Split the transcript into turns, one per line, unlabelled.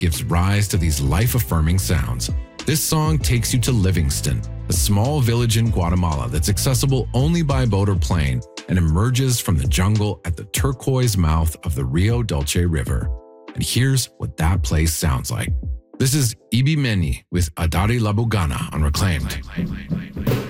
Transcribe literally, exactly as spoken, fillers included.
gives rise to these life-affirming sounds. This song takes you to Livingston, a small village in Guatemala that's accessible only by boat or plane and emerges from the jungle at the turquoise mouth of the Rio Dulce River. And here's what that place sounds like. This is Ibi Meni with Adari Labugana on Reclaimed.